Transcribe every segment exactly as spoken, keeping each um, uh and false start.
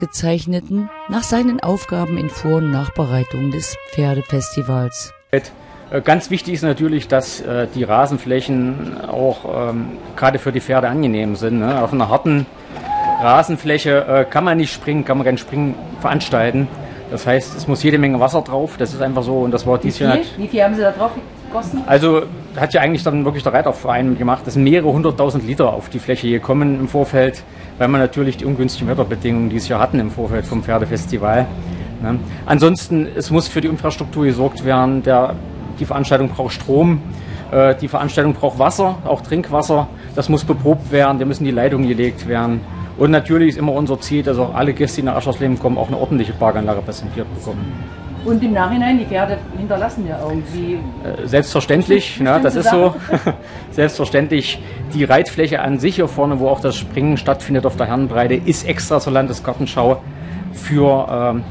Gezeichneten nach seinen Aufgaben in Vor- und Nachbereitung des Pferdefestivals. Ganz wichtig ist natürlich, dass äh, die Rasenflächen auch ähm, gerade für die Pferde angenehm sind. Ne? Auf einer harten Rasenfläche äh, kann man nicht springen, kann man kein Springen veranstalten. Das heißt, es muss jede Menge Wasser drauf. Das ist einfach so. Und das war dies Jahr. Wie viel haben Sie da drauf gegossen? Also hat ja eigentlich dann wirklich der Reiterverein gemacht. Es sind mehrere hunderttausend Liter auf die Fläche gekommen im Vorfeld, weil man natürlich die ungünstigen Wetterbedingungen dieses Jahr hatten im Vorfeld vom Pferdefestival. Ne? Ansonsten, es muss für die Infrastruktur gesorgt werden. Der Die Veranstaltung braucht Strom, äh, die Veranstaltung braucht Wasser, auch Trinkwasser. Das muss beprobt werden, da müssen die Leitungen gelegt werden. Und natürlich ist immer unser Ziel, dass auch alle Gäste, die nach Aschersleben kommen, auch eine ordentliche Parkanlage präsentiert bekommen. Und im Nachhinein, die Pferde hinterlassen ja irgendwie... Äh, selbstverständlich, na, das ist so. Selbstverständlich, die Reitfläche an sich hier vorne, wo auch das Springen stattfindet auf der Herrenbreite, ist extra zur Landesgartenschau für ähm,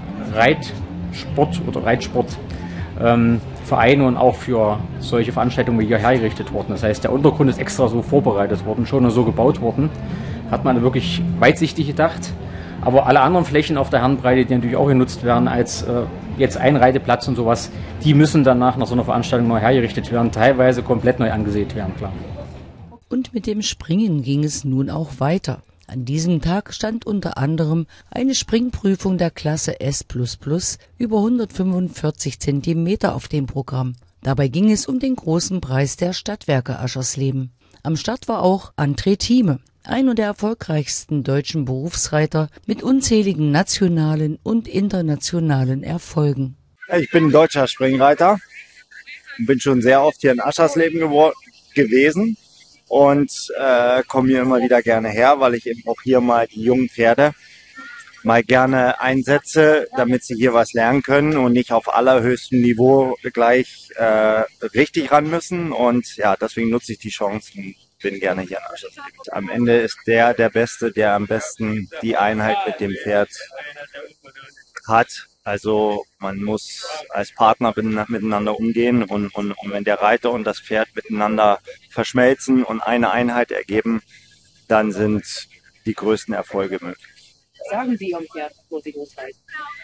Reitsport oder Reitsport. Ähm, Vereine und auch für solche Veranstaltungen wie hier hergerichtet worden. Das heißt, der Untergrund ist extra so vorbereitet worden, schon so gebaut worden. Hat man wirklich weitsichtig gedacht. Aber alle anderen Flächen auf der Herrenbreite, die natürlich auch genutzt werden als äh, jetzt Einreiteplatz und sowas, die müssen danach nach so einer Veranstaltung neu hergerichtet werden, teilweise komplett neu angesät werden, klar. Und mit dem Springen ging es nun auch weiter. An diesem Tag stand unter anderem eine Springprüfung der Klasse S plus plus über hundertfünfundvierzig Zentimeter auf dem Programm. Dabei ging es um den großen Preis der Stadtwerke Aschersleben. Am Start war auch André Thieme, einer der erfolgreichsten deutschen Berufsreiter mit unzähligen nationalen und internationalen Erfolgen. Ich bin ein deutscher Springreiter und bin schon sehr oft hier in Aschersleben gewor- gewesen. Und äh, komme hier immer wieder gerne her, weil ich eben auch hier mal die jungen Pferde mal gerne einsetze, damit sie hier was lernen können und nicht auf allerhöchstem Niveau gleich äh, richtig ran müssen. Und ja, deswegen nutze ich die Chance und bin gerne hier in Aschersleben. Am Ende ist der der Beste, der am besten die Einheit mit dem Pferd hat. Also man muss als Partner miteinander umgehen und, und, und wenn der Reiter und das Pferd miteinander verschmelzen und eine Einheit ergeben, dann sind die größten Erfolge möglich. Was sagen Sie Ihrem Pferd, wo Sie losreiten?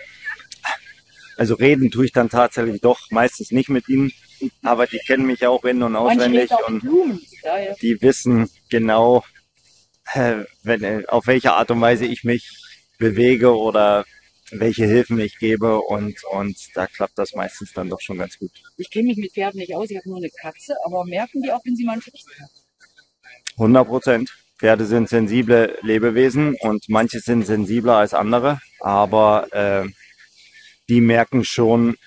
Also reden tue ich dann tatsächlich doch meistens nicht mit ihnen, aber die kennen mich auch in- und auswendig und die wissen genau, äh, wenn, auf welche Art und Weise ich mich bewege oder welche Hilfen ich gebe und, und da klappt das meistens dann doch schon ganz gut. Ich kenne mich mit Pferden nicht aus, ich habe nur eine Katze, aber merken die auch, wenn sie mal einen Schubsen haben? hundert Prozent. Pferde sind sensible Lebewesen und manche sind sensibler als andere, aber äh, die merken schon,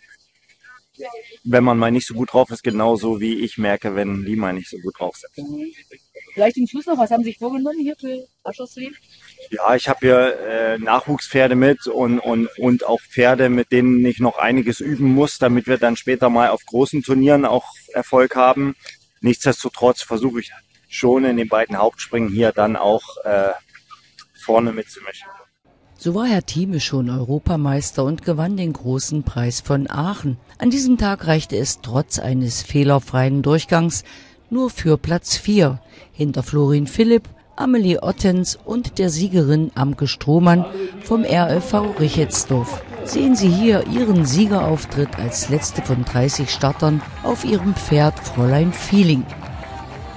wenn man mal nicht so gut drauf ist, genauso wie ich merke, wenn die mal nicht so gut drauf sind. Vielleicht zum Schluss noch, was haben Sie sich vorgenommen hier für Aschersleben? Ja, ich habe hier äh, Nachwuchspferde mit und, und, und auch Pferde, mit denen ich noch einiges üben muss, damit wir dann später mal auf großen Turnieren auch Erfolg haben. Nichtsdestotrotz versuche ich schon in den beiden Hauptspringen hier dann auch äh, vorne mitzumischen. So war Herr Thieme schon Europameister und gewann den großen Preis von Aachen. An diesem Tag reichte es trotz eines fehlerfreien Durchgangs nur für Platz vier, hinter Florin Philipp, Amelie Ottens und der Siegerin Amke Strohmann vom R F V Richetsdorf. Sehen Sie hier ihren Siegerauftritt als letzte von dreißig Startern auf ihrem Pferd Fräulein Feeling.